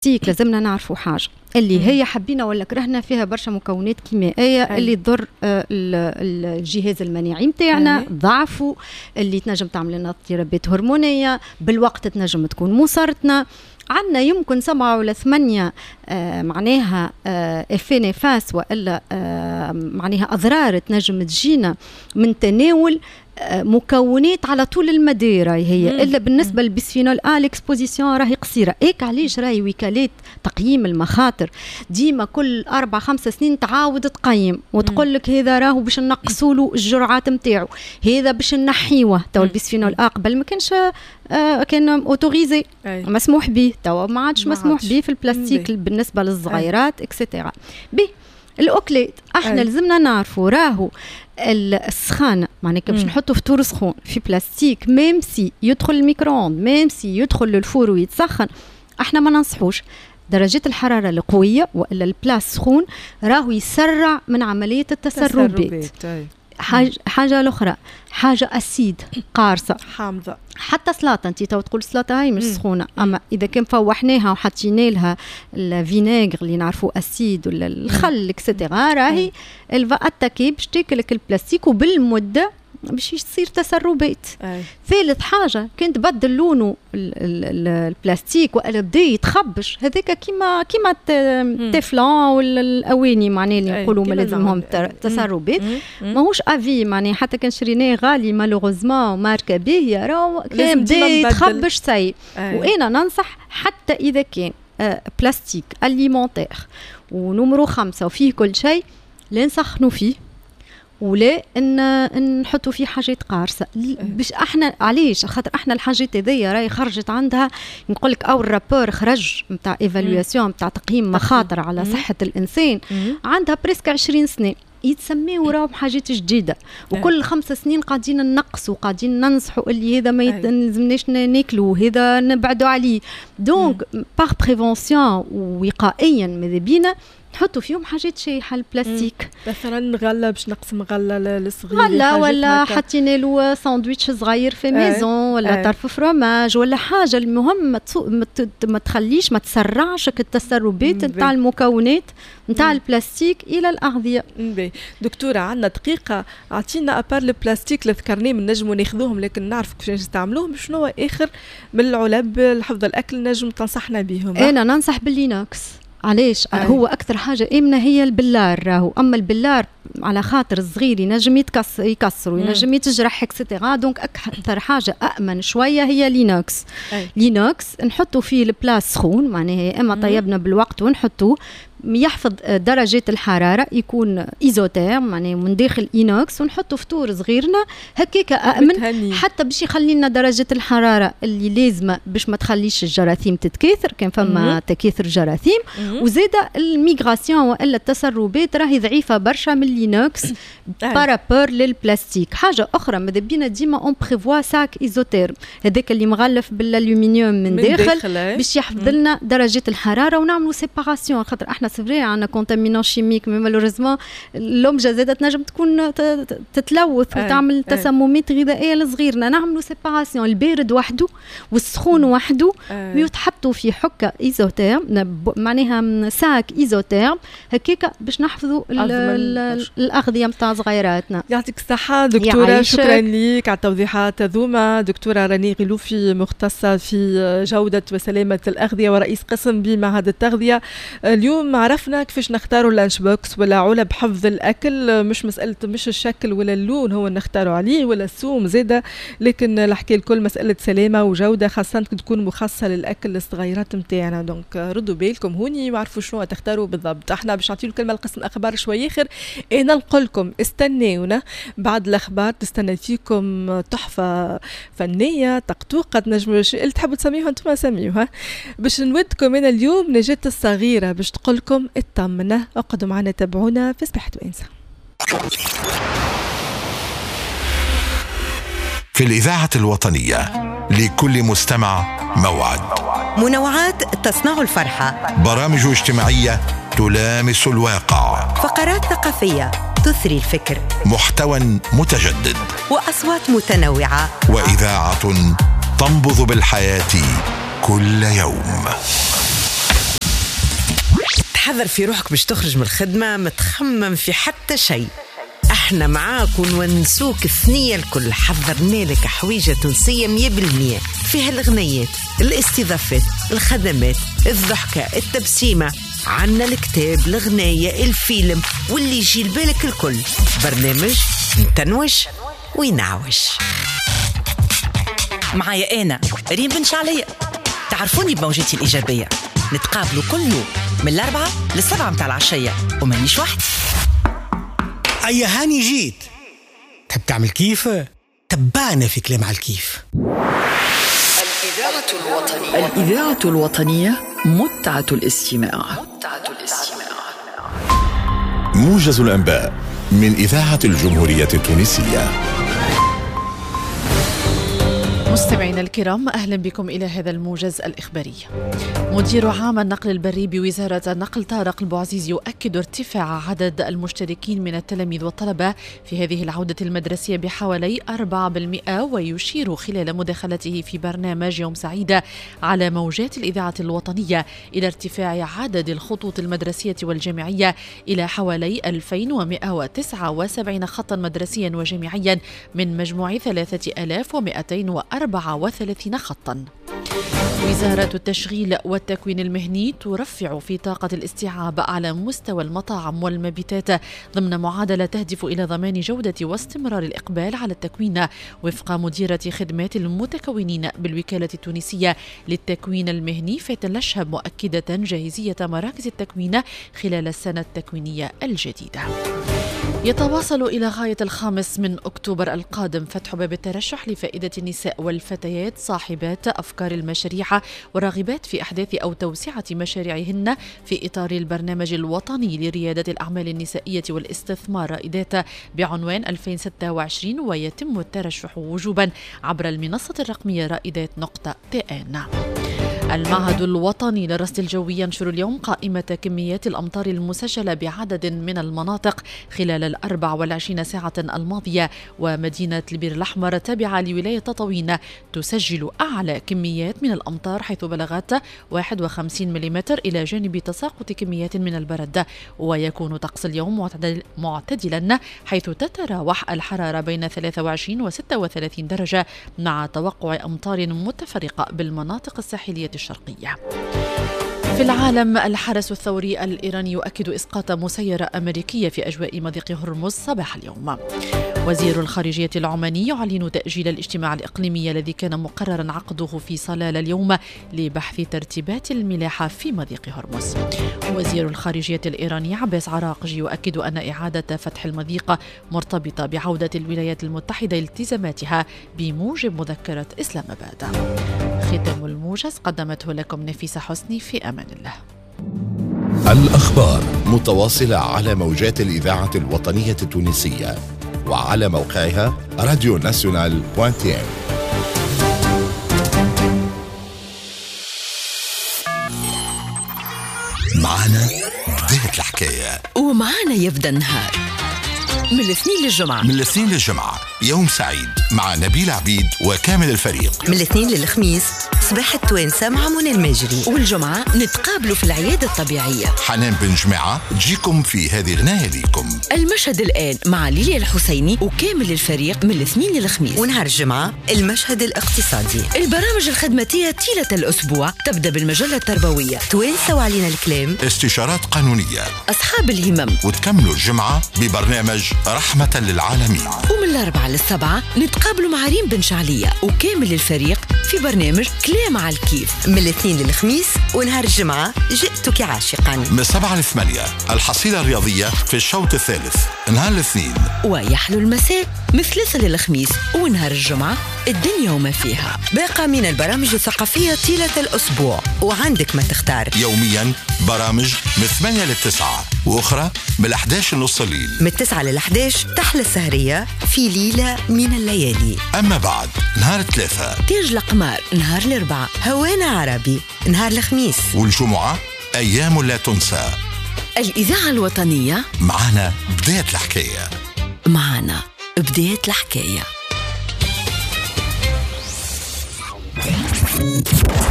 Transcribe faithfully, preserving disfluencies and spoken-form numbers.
تيك لازمنا نعرفوا حاجة اللي هي حبينا ولا كرهنا فيها برشا مكونات كيميائية أي. اللي تضر الجهاز المناعي متاعنا، ضعفه اللي تنجم تعمل لنا اضطرابات هرمونية، بالوقت تنجم تكون مصارتنا. عندنا يمكن سبعة ولا ثمانية آه معناها آه إفي نفاس وإلا آه معناها أضرار تنجم تجينا من تناول آه مكونات على طول المدى راهي هي مم. إلا بالنسبة للبسفينول آ الإكسبوزيسيون راهي قصيرة. إيك علاش راهي وكالات تقييم المخاطر ديما كل أربع خمس سنين تعاود تقيم وتقول لك هذا راهو باش نقصوا له الجرعات متاعو، هذا باش نحيوه. تو البسفينول آ قبل ما كانش آه كان اوتوريزي مسموح به، تو ما عادش مسموح به في البلاستيك بي. بالنسبه للصغيرات اكسترا. بي الاكلات احنا لازمنا نعرفوا راهو السخانه معناها باش نحطوا فطور سخون في بلاستيك ميم سي يدخل الميكرووند ميم سي يدخل للفور ويتسخن، احنا ما ننصحوش. درجات الحراره القويه والا البلاس سخون راهو يسرع من عمليه التسربات. حاجة, حاجة الأخرى حاجة أسيد قارصة حامضة، حتى سلاطة انتي تو تقول سلاطة هاي مش سخونة، أما إذا كان فوحناها وحطينا لها الفينيغر اللي نعرفوه أسيد ولا الخل اكسترا راهي الفا أتاكي باش تاكلك البلاستيك وبالمدة باش يصير تسربات. أي. ثالث حاجة كنت بدل لونه البلاستيك ولا بدا يتخبش هذاك كيما كيما التفلون ولا الأواني معناه اللي نقولوا ما لازمهم تسربات ماهوش أفي معناه حتى كان شريناه غالي مالوغوزمون ماركة باهية راهو كان بدا يتخبش سي. وأنا ننصح حتى إذا كان آه بلاستيك أليمونتير ونمرو خمسة وفيه كل شيء لا نسخنوا فيه ولا ان نحطوا فيه حاجات قارصه باش احنا علاش خاطر احنا الحاجات هذيا راهي خرجت عندها نقول لك او الرابور خرج نتاع ايفالواسيون نتاع تقييم مخاطر على صحه الانسان عندها بريسك عشرين سنه يتسميوا راهم حاجات جديده وكل خمس سنين قاعدين ننقصوا قاعدين ننصحوا اللي هذا ما يلزمناش ناكلوه هذا نبعدوا عليه. دونك باغ بريفونسيون ووقائيا ماذا بينا نحطوا فيهم حاجات شايحه البلاستيك مثلا غله باش نقسم غله للصغير غله ولا حطينا له ساندويتش صغير في ميزون ولا أي. طرف فروماج ولا حاجه. المهم ما تخليش ما تسرعش التسربات نتاع المكونات نتاع البلاستيك الى الاغذيه. دكتوره عندنا دقيقه اعطينا ابار البلاستيك اللي ذكرناه من نجموا ناخذوهم لكن نعرف كيفاش نستعملوهم شنو هو اخر من العلب لحفظ الاكل نجم تنصحنا بهم؟ انا ننصح باللينوكس. علاش أي. هو اكثر حاجه امنه هي البلار راهو، اما البلار على خاطر الصغير ينجم يتكسر يكسر وينجم يتجرح اكسترا. دونك اكثر حاجه امن شويه هي لينوكس. أي. لينوكس نحطوا فيه البلاس سخون معناها اما طيبنا بالوقت ونحطوه يحفظ درجات الحرارة يكون إيزوتيرم معناه من داخل إينوكس ونحطه فطور صغيرنا هكاك أأمن بتهني. حتى باش يخلي لنا درجة الحرارة اللي لازمة باش ما تخليش الجراثيم تتكاثر كان فما تكاثر جراثيم وزيدا الميغراسيون وإلا التسربات راهي ضعيفة برشا من الإينوكس بارابور للبلاستيك. حاجة أخرى ماذا بينا ديما أون بريفوا ساك إيزوتيرم هذاك اللي مغلف بالألومنيوم من, من داخل, داخل باش يحفظ لنا درجة الحرارة ونعملوا سيباراسيون خاطر احنا سفري عنا كونتامينون شيميك مي مالوريزمون اللومجه زادت تنجم تكون تتلوث وتعمل تسممات غذائيه لصغيرنا. نعملوا سيباراسيون البارد وحده والسخون وحده ويتحطوا في حكه ايزوتيرم معناها ساك ايزوتيرم هكاك باش نحفظوا الاغذيه نتاع صغيراتنا. يعطيك الصحه دكتوره، شكرا لك على التوضيحات هذوما. دكتوره راني غلوفي مختصه في جوده وسلامه الاغذيه ورئيس قسم بمعهد التغذيه. اليوم عرفنا كيفاش نختاروا اللانش بوكس ولا علب حفظ الاكل، مش مساله مش الشكل ولا اللون هو نختاروا عليه ولا السوم زاده، لكن الحكايه الكل مساله سلامه وجوده خاصه تكون مخصصه للاكل الصغيرات نتاعنا. دونك ردوا بالكم هوني وعرفوا شنو تختاروا بالضبط. احنا باش نعطيو الكلمه لقسم الاخبار شوي اخر. انا نقول لكم استناونا بعد الاخبار تستنى فيكم تحفه فنيه طقطوقه نجموا اللي تحبوا تسميوها انتم سميوها. باش نودكم انا اليوم نجاة الصغيره باش تقول لكم اطمنوا اقعدوا معنا تابعونا في صباحة وانسة. في الإذاعة الوطنية لكل مستمع موعد، منوعات تصنع الفرحة، برامج اجتماعية تلامس الواقع، فقرات ثقافية تثري الفكر، محتوى متجدد وأصوات متنوعة، وإذاعة تنبض بالحياة كل يوم. تحذر في روحك باش تخرج من الخدمة، متخمم في حتى شيء. احنا معاك ونونسوك الثنية الكل. حضرنا لك حويجة تونسية مية بالمية، فيها الغنيات، الاستضافات، الخدمات، الضحكة، التبسيمة. عنا الكتاب، الغناية، الفيلم، واللي يجي لبالك الكل. برنامج نتنوش وينعوش. معايا أنا ريم بن شعلية، تعرفوني بموجتي الإيجابية. نتقابلوا كل يوم من الأربعة للسبعة متاع العشية، ومانيش وحدي. أي هاني جيت. تحب تعمل كيف؟ تبعنا في كلام على الكيف. الإذاعة الوطنية الإذاعة الوطنية متعة الاستماع. متعة الاستماع. موجز الأنباء من إذاعة الجمهورية التونسية. مستمعينا الكرام، أهلا بكم إلى هذا الموجز الإخباري. مدير عام النقل البري بوزارة النقل طارق البوعزيز يؤكد ارتفاع عدد المشتركين من التلاميذ والطلبة في هذه العودة المدرسية بحوالي أربعة بالمئة، ويشير خلال مداخلته في برنامج يوم سعيد على موجات الإذاعة الوطنية إلى ارتفاع عدد الخطوط المدرسية والجامعية إلى حوالي ألفين ومئة وتسعة وسبعين خطا مدرسيا وجامعيا من مجموع ثلاثة آلاف ومئتين وأربعة وثلاثين خطا. وزارة التشغيل والتكوين المهني ترفع في طاقة الاستيعاب على مستوى المطاعم والمبيتات ضمن معادلة تهدف إلى ضمان جودة واستمرار الإقبال على التكوين، وفق مديرة خدمات المتكونين بالوكالة التونسية للتكوين المهني فاتن لشهب، مؤكدة جاهزية مراكز التكوين خلال السنة التكوينية الجديدة. يتواصل إلى غاية الخامس من أكتوبر القادم فتح باب الترشح لفائدة النساء والفتيات صاحبات أفكار المشاريع وراغبات في أحداث أو توسعة مشاريعهن في إطار البرنامج الوطني لريادة الأعمال النسائية والاستثمار رائدات بعنوان ألفين وستة وعشرين، ويتم الترشح وجوبا عبر المنصة الرقمية رائدات نقطة تي إن. المعهد الوطني للرصد الجوي ينشر اليوم قائمة كميات الأمطار المسجلة بعدد من المناطق خلال الأربع والعشرين ساعة الماضية، ومدينة البير الأحمر تابعة لولاية تطاوين تسجل أعلى كميات من الأمطار حيث بلغت واحد وخمسين ملم، إلى جانب تساقط كميات من البرد. ويكون طقس اليوم معتدل معتدلا حيث تتراوح الحرارة بين ثلاثة وعشرين و ستة وثلاثين درجة، مع توقع أمطار متفرقة بالمناطق الساحلية الشرقية. في العالم، الحرس الثوري الإيراني يؤكد إسقاط مسيرة أمريكية في أجواء مضيق هرمز صباح اليوم. وزير الخارجية العماني يعلن تأجيل الاجتماع الإقليمي الذي كان مقررا عقده في صلالة اليوم لبحث ترتيبات الملاحة في مضيق هرمز. وزير الخارجية الإيراني عباس عراقجي يؤكد أن إعادة فتح المضيق مرتبطة بعودة الولايات المتحدة التزاماتها بموجب مذكرة إسلام آباد. ختام الموجز قدمته لكم نفيسة حسني، في أمان الله. الأخبار متواصلة على موجات الإذاعة الوطنية التونسية وعلى موقعها راديو ناسيونال دوت تي إن. معنا بداية الحكاية ومعنا يبدأ النهار من الاثنين للجمعة. من الاثنين للجمعة يوم سعيد مع نبيل عبيد وكامل الفريق. من الاثنين للخميس صباح التوانسة مع منى الماجري. والجمعة نتقابلوا في العيادة الطبيعية. حنان بن جماعة تجيكم في هذه غناية ليكم. المشهد الآن مع ليليا الحسيني وكامل الفريق من الاثنين للخميس. ونهار الجمعة المشهد الاقتصادي. البرامج الخدماتية طيلة الأسبوع تبدأ بالمجلة التربوية توانسة وعلينا الكلام، استشارات قانونية، أصحاب الهمم، وتكملوا الجمعة ببرنامج رحمة للعالمين. ومن الأربعة للسبعة نتقابلوا مع ريم بن شعلية وكامل الفريق في برنامج كلام على الكيف. من الاثنين للخميس ونهار الجمعة جئتك عاشقا. من السبعة للثمانية الحصيلة الرياضية في الشوط الثالث نهار الاثنين. ويحلو المساء من ثلاثة للخميس ونهار الجمعة الدنيا وما فيها. باقة من البرامج الثقافية طيلة الأسبوع وعندك ما تختار. يوميا برامج من ثمانية للتسعة وأخرى من الأحد عشر نص الليل. من التسعة للأحد عشر تحلى السهرية في ليلة من الليالي. أما بعد نهار الثلاثة تاج القمار نهار الأربعة. هوانا عربي نهار الخميس. والجمعة أيام لا تنسى. الإذاعة الوطنية معنا بداية الحكاية. معنا بداية الحكاية.